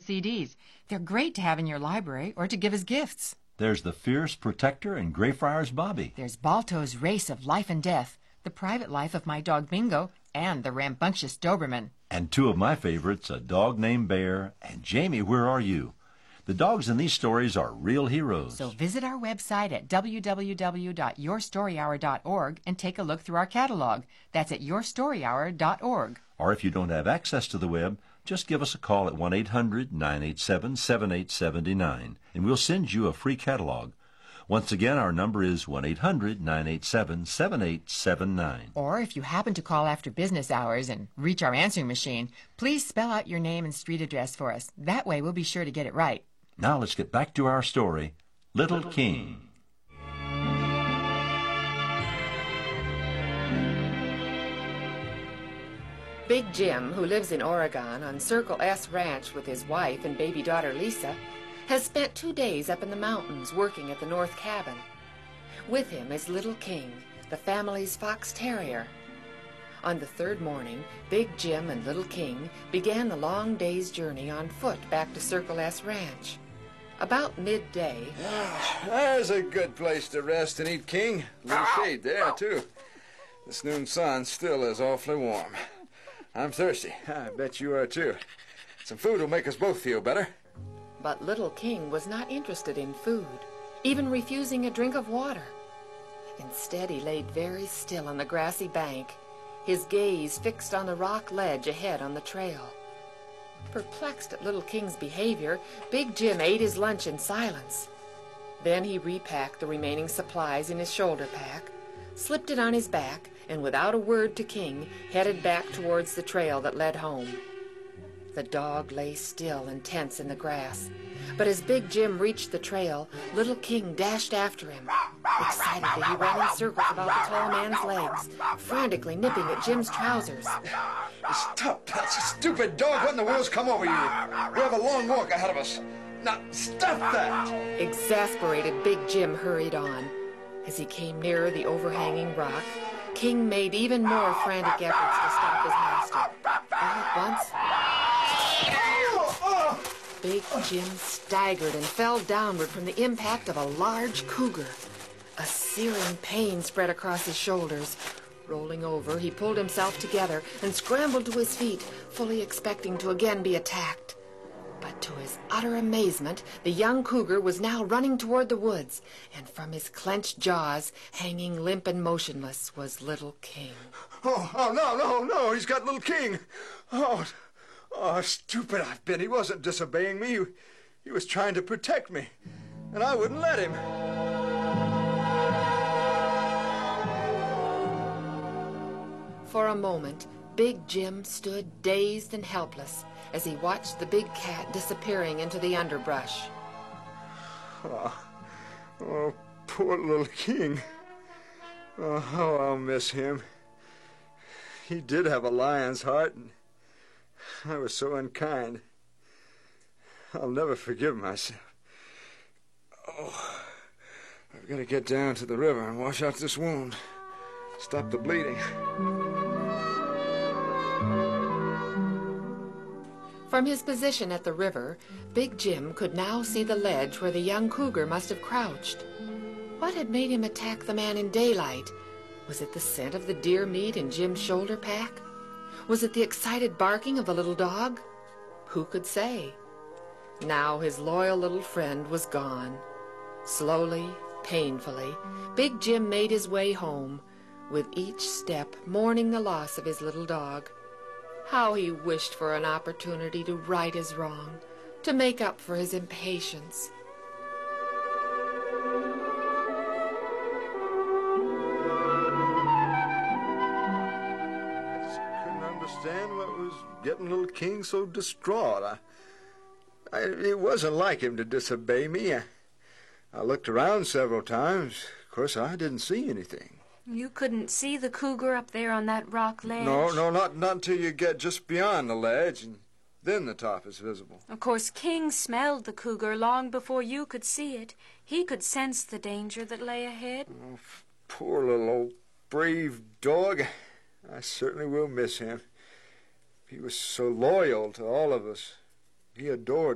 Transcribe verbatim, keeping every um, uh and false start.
C Ds. They're great to have in your library or to give as gifts. There's The Fierce Protector and Greyfriars Bobby. There's Balto's Race of Life and Death, The Private Life of My Dog Bingo, and The Rambunctious Doberman. And two of my favorites, A Dog Named Bear and Jamie, Where Are You? The dogs in these stories are real heroes. So visit our website at w w w dot your story hour dot org and take a look through our catalog. That's at your story hour dot org. Or if you don't have access to the web, just give us a call at one eight hundred nine eight seven seven eight seven nine, and we'll send you a free catalog. Once again, our number is one eight hundred nine eight seven seven eight seven nine. Or if you happen to call after business hours and reach our answering machine, please spell out your name and street address for us. That way we'll be sure to get it right. Now let's get back to our story, Little King. Big Jim, who lives in Oregon on Circle S Ranch with his wife and baby daughter Lisa, has spent two days up in the mountains working at the North Cabin. With him is Little King, the family's fox terrier. On the third morning, Big Jim and Little King began the long day's journey on foot back to Circle S Ranch. About midday... Ah, there's a good place to rest and eat, King. A little shade there, too. This noon sun still is awfully warm. I'm thirsty. I bet you are, too. Some food will make us both feel better. But Little King was not interested in food, even refusing a drink of water. Instead, he laid very still on the grassy bank, his gaze fixed on the rock ledge ahead on the trail. Perplexed at Little King's behavior, Big Jim ate his lunch in silence. Then he repacked the remaining supplies in his shoulder pack, slipped it on his back, and without a word to King, headed back towards the trail that led home. The dog lay still and tense in the grass, but as Big Jim reached the trail, Little King dashed after him. Excitedly, he ran in circles about the tall man's legs, frantically nipping at Jim's trousers. Stop that stupid dog! What in the world's come over you? We have a long walk ahead of us. Now, stop that! Exasperated, Big Jim hurried on. As he came nearer the overhanging rock, King made even more frantic efforts to stop his master. All at once, Big Jim staggered and fell downward from the impact of a large cougar. A searing pain spread across his shoulders. Rolling over, he pulled himself together and scrambled to his feet, fully expecting to again be attacked. But to his utter amazement, the young cougar was now running toward the woods, and from his clenched jaws, hanging limp and motionless, was Little King. Oh, oh, no, no, no, he's got Little King. Oh, oh, stupid I've been. He wasn't disobeying me. He, he was trying to protect me, and I wouldn't let him. For a moment, Big Jim stood dazed and helpless as he watched the big cat disappearing into the underbrush. Oh, oh poor Little King. Oh, how I'll miss him. He did have a lion's heart, and I was so unkind. I'll never forgive myself. Oh, I've got to get down to the river and wash out this wound. Stop the bleeding. From his position at the river, Big Jim could now see the ledge where the young cougar must have crouched. What had made him attack the man in daylight? Was it the scent of the deer meat in Jim's shoulder pack? Was it the excited barking of the little dog? Who could say? Now his loyal little friend was gone. Slowly, painfully, Big Jim made his way home, with each step mourning the loss of his little dog. How he wished for an opportunity to right his wrong, to make up for his impatience. I just couldn't understand what was getting Little King so distraught. I, I, it wasn't like him to disobey me. I, I looked around several times. Of course, I didn't see anything. You couldn't see the cougar up there on that rock ledge? No, no, not, not until you get just beyond the ledge, and then the top is visible. Of course, King smelled the cougar long before you could see it. He could sense the danger that lay ahead. Oh, poor little old brave dog. I certainly will miss him. He was so loyal to all of us. He adored